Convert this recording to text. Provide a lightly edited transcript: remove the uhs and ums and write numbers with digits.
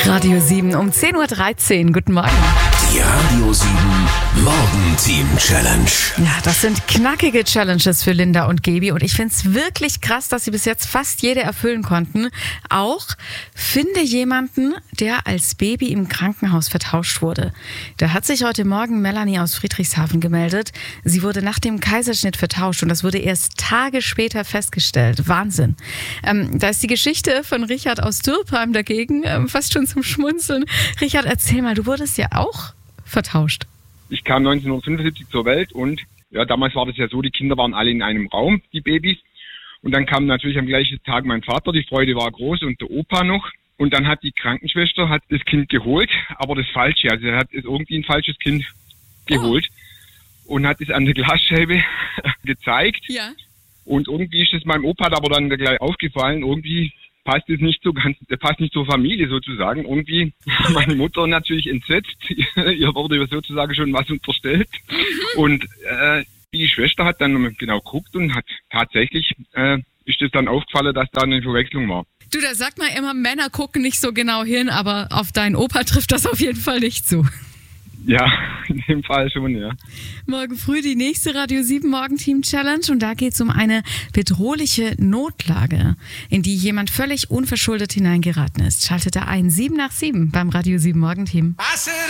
Radio 7 um 10.13 Uhr. Guten Morgen. Die Radio 7 Morgenteam Challenge. Ja, das sind knackige Challenges für Linda und Gaby und ich finde es wirklich krass, dass sie bis jetzt fast jede erfüllen konnten. Auch finde jemanden, der als Baby im Krankenhaus vertauscht wurde. Da hat sich heute Morgen Melanie aus Friedrichshafen gemeldet. Sie wurde nach dem Kaiserschnitt vertauscht und das wurde erst Tage später festgestellt. Wahnsinn. Da ist die Geschichte von Richard aus Dürpheim dagegen fast schon zum Schmunzeln. Richard, erzähl mal, du wurdest ja auch vertauscht. Ich kam 1975 zur Welt und ja, damals war das ja so, die Kinder waren alle in einem Raum, die Babys. Und dann kam natürlich am gleichen Tag mein Vater, die Freude war groß und der Opa noch. Und dann hat die Krankenschwester das Kind geholt, aber das Falsche. Also er hat irgendwie ein falsches Kind geholt und hat es an der Glasscheibe gezeigt. Ja. Und irgendwie ist es meinem Opa aber dann gleich aufgefallen, irgendwie passt es nicht so ganz, passt nicht zur Familie sozusagen. Irgendwie meine Mutter natürlich entsetzt. Ihr wurde sozusagen schon was unterstellt. Und die Schwester hat dann genau geguckt und hat tatsächlich, ist es dann aufgefallen, dass da eine Verwechslung war. Du, da sagt man immer, Männer gucken nicht so genau hin, aber auf deinen Opa trifft das auf jeden Fall nicht zu. Ja, in dem Fall schon, ja. Morgen früh die nächste Radio 7 Morgenteam Challenge und da geht es um eine bedrohliche Notlage, in die jemand völlig unverschuldet hineingeraten ist. Schaltet da ein 7 nach 7 beim Radio 7 Morgenteam.